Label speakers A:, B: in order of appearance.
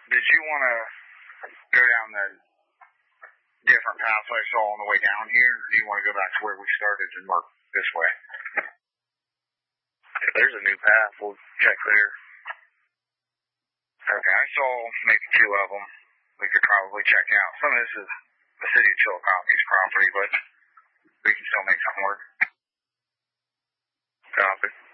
A: did you want to go down the different paths I saw on the way down here, or do you want to go back to where we started and work this way?
B: If there's a new path, we'll check there.
A: Okay, I saw maybe 2 of them we could probably check out. Some of this is the city of Chillicothe's property, but we can still make something work.
B: Copy.